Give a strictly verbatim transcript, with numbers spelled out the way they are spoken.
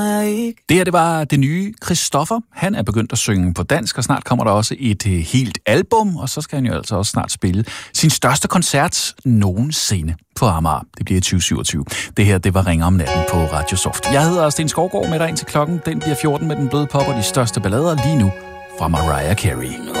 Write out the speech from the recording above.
Det her, det var det nye Christoffer. Han er begyndt at synge på dansk, og snart kommer der også et helt album, og så skal han jo altså også snart spille sin største koncert nogensinde på Amager. Det bliver i tyve syvogtyve. Det her, det var Ringer om natten på Radio Soft. Jeg hedder Sten Skovgaard med dig indtil klokken. Den bliver fjorten med den bløde pop og de største ballader lige nu fra Mariah Carey.